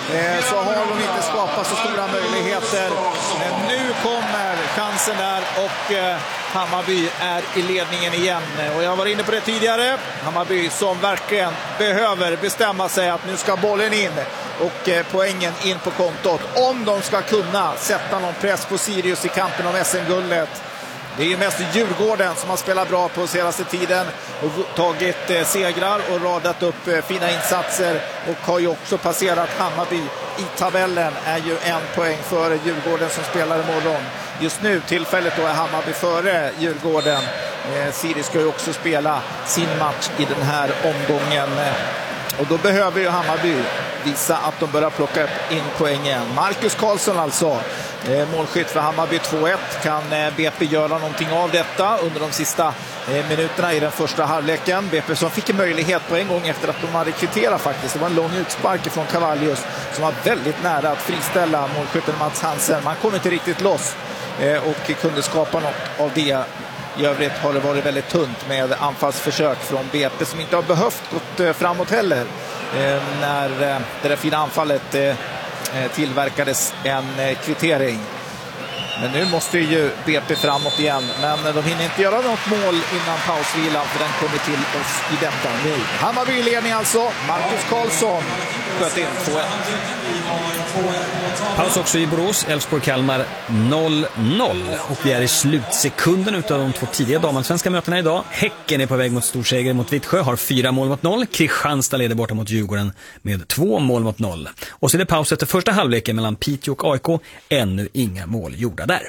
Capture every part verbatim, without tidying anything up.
eh, så har de inte skapat så stora möjligheter. Men nu kommer chansen där och eh, Hammarby är i ledningen igen. Och jag var inne på det tidigare. Hammarby som verkligen behöver bestämma sig att nu ska bollen in och eh, poängen in på kontot. Om de ska kunna sätta någon press på Sirius i kampen om S M-guldet. Det är ju mest Djurgården som har spelat bra på senaste tiden och tagit eh, segrar och radat upp eh, fina insatser och har ju också passerat Hammarby i tabellen, är ju en poäng före Djurgården som spelar imorgon. Just nu tillfället då är Hammarby före Djurgården. Eh, Sirius ska ju också spela sin match i den här omgången. Och då behöver ju Hammarby visa att de börjar plocka upp in poängen. Marcus Karlsson alltså, eh, målskytt för Hammarby två ett. Kan eh, B P göra någonting av detta under de sista eh, minuterna i den första halvleken? B P som fick en möjlighet på en gång efter att de hade kvitterat faktiskt. Det var en lång utspark från Cavallius som var väldigt nära att friställa målskytten Mats Hansen. Man kom inte riktigt loss eh, och kunde skapa något av det. I övrigt har det varit väldigt tunt med anfallsförsök från B P som inte har behövt gått framåt heller. Eh, när eh, det där fina anfallet eh, tillverkades en eh, kvittering. Men nu måste ju B P framåt igen. Men de hinner inte göra något mål innan pausvilan, för den kommer till oss i detta nu. Hammarby ledning alltså. Marcus Karlsson sköt in två ett. Paus också i Borås. Elfsborg-Kalmar noll noll. Och vi är i slutsekunden utav de två tidiga damallsvenska mötena idag. Häcken är på väg mot storseger mot Vittsjö, har fyra mål mot noll. Kristianstad leder borta mot Djurgården med två mål mot noll. Och så är det paus efter första halvleken mellan Piteå och A I K. Ännu inga mål gjorda där.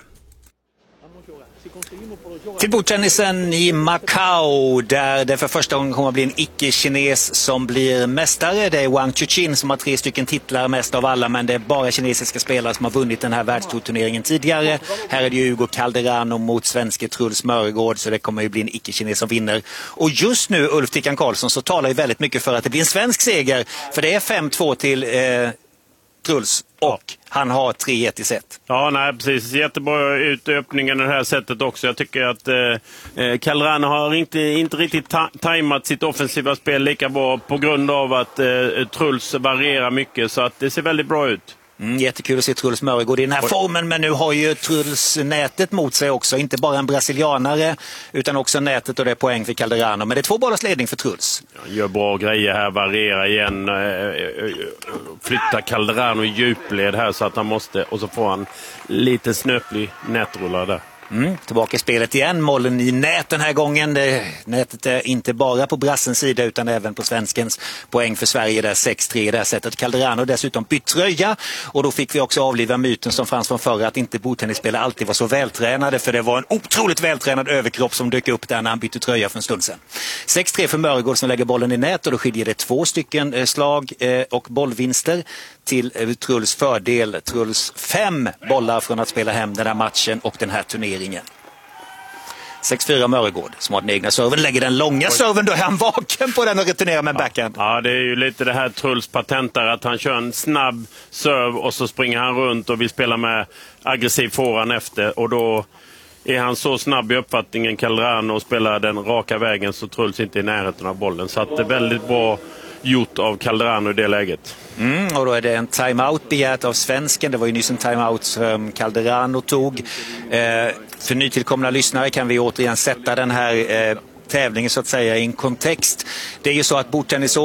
Till bordtennisen i Macau, där det för första gången kommer att bli en icke-kines som blir mästare. Det är Wang Chuqin som har tre stycken titlar, mest av alla, men det är bara kinesiska spelare som har vunnit den här världsturneringen tidigare. Här är det ju Hugo Calderano mot svenske Truls Mörgård, så det kommer ju bli en icke-kines som vinner. Och just nu, Ulf Tickan Karlsson, så talar ju väldigt mycket för att det blir en svensk seger, för det är fem två till eh, Truls och han har tre ett i set. Ja, nej, precis. Jättebra ut i öppningen det här sättet också. Jag tycker att eh, Calderano har inte, inte riktigt ta- tajmat sitt offensiva spel lika bra på grund av att eh, Truls varierar mycket, så att det ser väldigt bra ut. Mm, jättekul att se Truls Mörgård i den här formen, men nu har ju Truls nätet mot sig också. Inte bara en brasilianare utan också nätet, och det är poäng för Calderano. Men det är två bollars ledning för Truls. Han gör bra grejer här, varierar igen. Flyttar Calderano i djupled här så att han måste, och så får han lite snöplig nätrullare där. Mm, tillbaka i spelet igen. Målen i nät den här gången. Det, nätet är inte bara på brassens sida utan även på svenskens. Poäng för Sverige där, sex tre i det här sättet. Calderano dessutom bytt tröja, och då fick vi också avliva myten som fanns från förra att inte bordtennisspelare alltid var så vältränade, för det var en otroligt vältränad överkropp som dök upp där när han bytte tröja för en stund sedan. sex tre för Mörgård som lägger bollen i nät, och då skiljer det två stycken slag och bollvinster till Truls fördel. Truls fem bollar från att spela hem den här matchen och den här turneringen. sex fyra Mörgård som har den egna serven, lägger den långa serven, då är han vaken på den och returnerar med backhand. Ja, ja, det är ju lite det här Truls patentar, att han kör en snabb serv och så springer han runt och vill spela med aggressiv forehand efter, och då är han så snabb i uppfattningen Calderano och spelar den raka vägen, så Truls inte är i närheten av bollen. Så att det är väldigt bra gjort av Calderano i det läget. Mm, och då är det en timeout begärt av svensken. Det var ju nyss en timeout som Calderano tog. Eh, för nytillkomna lyssnare kan vi återigen sätta den här eh, tävlingen så att säga i en kontext. Det är ju så att bordtennis